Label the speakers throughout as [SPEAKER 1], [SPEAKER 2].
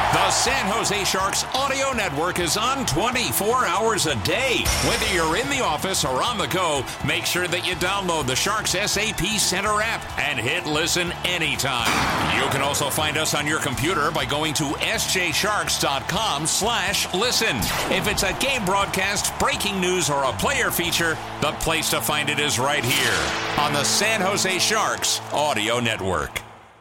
[SPEAKER 1] The San Jose Sharks audio network is on 24 hours a day. Whether you're in the office or on the go, make sure that you download the Sharks SAP Center app and hit listen anytime. You can also find us on your computer by going to sjsharks.com/listen. If it's a game broadcast, breaking news, or a player feature, the place to find it is right here on the San Jose Sharks audio network.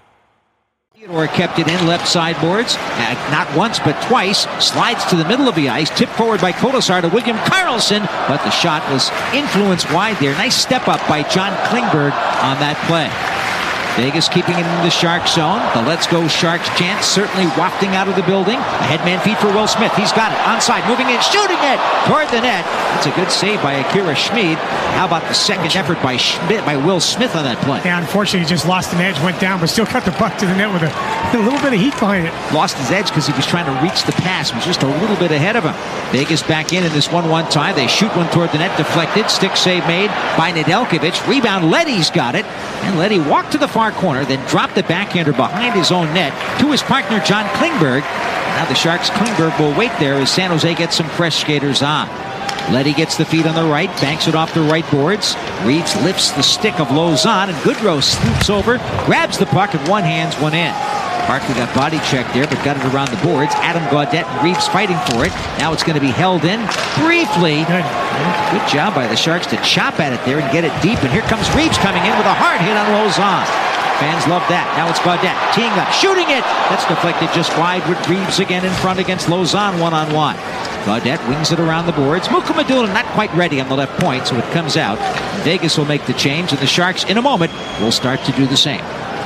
[SPEAKER 2] Theodore kept it in left sideboards, not once but twice, slides to the middle of the ice, tipped forward by Kolasar to William Karlsson, but the shot was influenced wide there. Nice step up by John Klingberg on that play. Vegas keeping it in the Sharks zone. The Let's Go Sharks chant certainly wafting out of the building. A headman feed for Will Smith. He's got it. Onside, moving in, shooting it toward the net. That's a good save by Akira Schmid. How about the second effort by Will Smith on that play?
[SPEAKER 3] Yeah, unfortunately, he just lost an edge, went down, but still cut the puck to the net with a little bit of heat behind it.
[SPEAKER 2] Lost his edge because he was trying to reach the pass. He was just a little bit ahead of him. Vegas back in this 1-1 tie. They shoot one toward the net, deflected. Stick save made by Nedeljkovic. Rebound, Leddy's got it. And Leddy walked to the far corner, then dropped the backhander behind his own net to his partner, John Klingberg. Now the Sharks' Klingberg will wait there as San Jose gets some fresh skaters on. Leddy gets the feed on the right, banks it off the right boards. Reeves lifts the stick of Lauzon, and Goodrow swoops over, grabs the puck, and one hands one in. Barkley got body checked there, but got it around the boards. Adam Gaudette and Reeves fighting for it. Now it's going to be held in briefly. Good job by the Sharks to chop at it there and get it deep. And here comes Reeves coming in with a hard hit on Lauzon. Fans love that. Now it's Gaudette teeing up, shooting it. That's deflected just wide with Reeves again in front against Lauzon one-on-one. Gaudette wings it around the boards. Mukhamadullin not quite ready on the left point, so it comes out. Vegas will make the change, and the Sharks in a moment will start to do the same.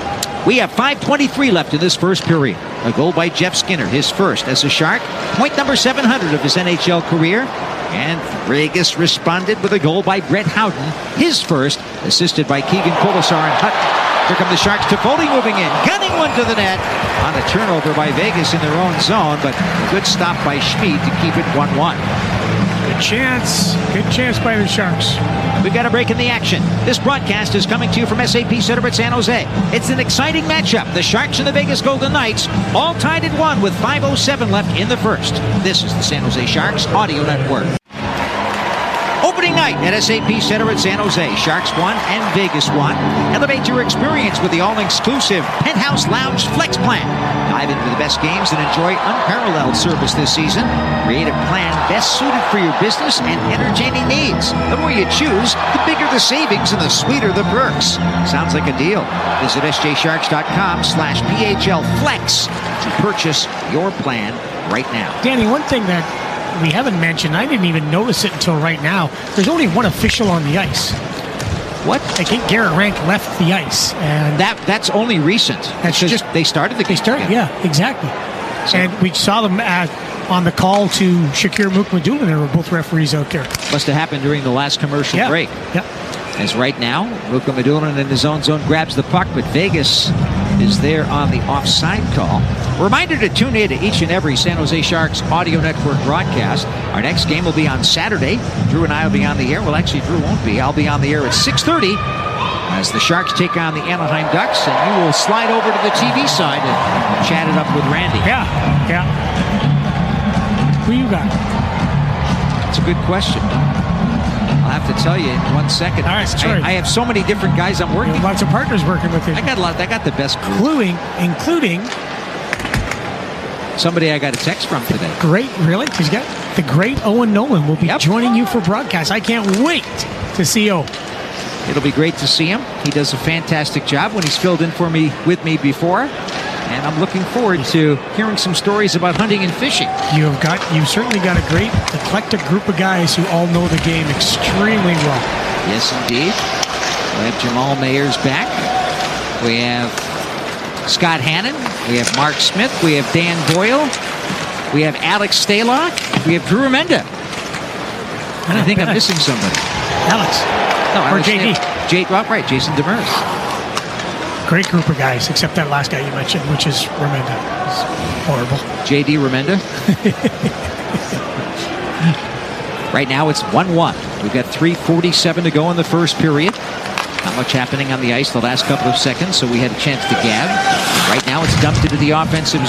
[SPEAKER 2] We have 5:23 left in this first period. A goal by Jeff Skinner, his first as a Shark. Point number 700 of his NHL career. And Vegas responded with a goal by Brett Howden, his first, assisted by Keegan Kolasar and Hutton. Here come the Sharks. Toffoli moving in, gunning one to the net on a turnover by Vegas in their own zone, but a good stop by Schmid to keep it 1-1.
[SPEAKER 3] Good chance by the Sharks.
[SPEAKER 2] We've got a break in the action. This broadcast is coming to you from SAP Center at San Jose. It's an exciting matchup. The Sharks and the Vegas Golden Knights all tied at 1 with 5:07 left in the first. This is the San Jose Sharks Audio Network. Opening night at SAP Center at San Jose. Sharks won and Vegas won. Elevate your experience with the all-exclusive Penthouse Lounge Flex Plan. Dive into the best games and enjoy unparalleled service this season. Create a plan best suited for your business and entertaining needs. The more you choose, the bigger the savings and the sweeter the perks. Sounds like a deal. Visit sjsharks.com/PHLFlex to purchase your plan right now.
[SPEAKER 3] Danny, one thing that we haven't mentioned, I didn't even notice it until right now, there's only one official on the ice.
[SPEAKER 2] What?
[SPEAKER 3] I think Garrett Rank left the ice, and
[SPEAKER 2] that's only recent.
[SPEAKER 3] That's just
[SPEAKER 2] they started the game.
[SPEAKER 3] They started, yeah, exactly. So, and we saw them on the call to Shakir Mukhamadullin. There were both referees out there.
[SPEAKER 2] Must have happened during the last commercial break.
[SPEAKER 3] Yeah.
[SPEAKER 2] As right now, Mukhamadullin in his own zone grabs the puck, but Vegas is there on the offside call. Reminder to tune in to each and every San Jose Sharks Audio Network broadcast. Our next game will be on Saturday. Drew and I will be on the air. Well, actually, Drew won't be. I'll be on the air at 6:30 as the Sharks take on the Anaheim Ducks, and you will slide over to the TV side and chat it up with Randy.
[SPEAKER 3] Yeah. Who you got?
[SPEAKER 2] That's a good question. I'll have to tell you in 1 second.
[SPEAKER 3] All right, sorry.
[SPEAKER 2] I have so many different guys I'm working with.
[SPEAKER 3] Lots of partners working with you.
[SPEAKER 2] I got the best crew.
[SPEAKER 3] Including
[SPEAKER 2] somebody I got a text from today.
[SPEAKER 3] Great, really? He's got the great Owen Nolan will be joining you for broadcast. I can't wait to see O.
[SPEAKER 2] It'll be great to see him. He does a fantastic job when he's filled in with me before. And I'm looking forward to hearing some stories about hunting and fishing.
[SPEAKER 3] You've certainly got a great eclectic group of guys who all know the game extremely well.
[SPEAKER 2] Yes, indeed. We have Jamal Mayers back. We have Scott Hannon. We have Mark Smith. We have Dan Boyle. We have Alex Stalock. We have Drew Remenda. I think I'm missing somebody.
[SPEAKER 3] Alex.
[SPEAKER 2] No,
[SPEAKER 3] or JD.
[SPEAKER 2] Right, Jason Demers.
[SPEAKER 3] Great group of guys, except that last guy you mentioned, which is Remenda. It's horrible.
[SPEAKER 2] JD Remenda. Right now it's 1-1. We've got 3:47 to go in the first period. Not much happening on the ice the last couple of seconds, so we had a chance to gab. Right now it's dumped into the offensive